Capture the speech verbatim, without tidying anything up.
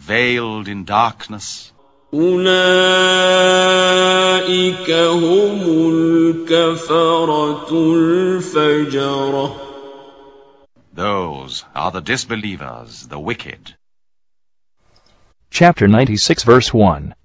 veiled in darkness. أولئك هم الكفرة الفجرة. Those are the disbelievers, the wicked. Chapter ninety-six, verse one.